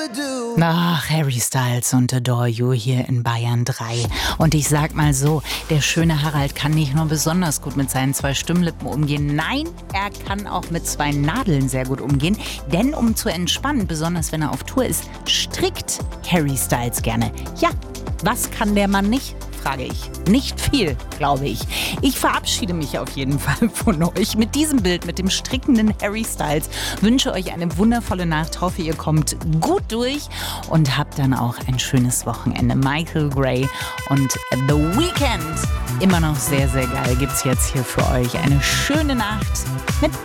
Ach, Harry Styles und Adore You hier in Bayern 3. Und ich sag mal so, der schöne Harald kann nicht nur besonders gut mit seinen 2 Stimmlippen umgehen. Nein, er kann auch mit 2 Nadeln sehr gut umgehen. Denn um zu entspannen, besonders wenn er auf Tour ist, strickt Harry Styles gerne. Ja, was kann der Mann nicht? Frage ich. Nicht viel, glaube ich. Ich verabschiede mich auf jeden Fall von euch mit diesem Bild, mit dem strickenden Harry Styles. Wünsche euch eine wundervolle Nacht. Hoffe, ihr kommt gut durch und habt dann auch ein schönes Wochenende. Michael Gray und The Weeknd. Immer noch sehr, sehr geil. Gibt's jetzt hier für euch eine schöne Nacht mit